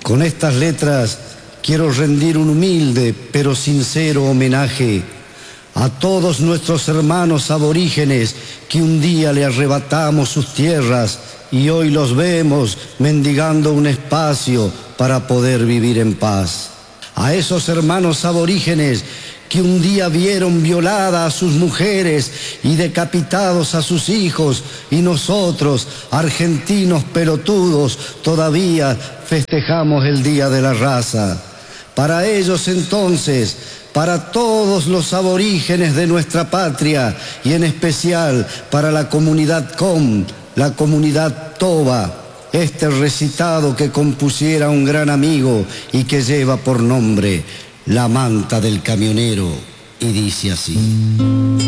Con estas letras quiero rendir un humilde pero sincero homenaje a todos nuestros hermanos aborígenes que un día le arrebatamos sus tierras y hoy los vemos mendigando un espacio para poder vivir en paz. A esos hermanos aborígenes que un día vieron violadas a sus mujeres y decapitados a sus hijos, y nosotros, argentinos pelotudos, todavía festejamos el Día de la Raza. Para ellos entonces, para todos los aborígenes de nuestra patria, y en especial para la comunidad Com, la comunidad Toba, este recitado que compusiera un gran amigo y que lleva por nombre La Manta del Camionero, y dice así.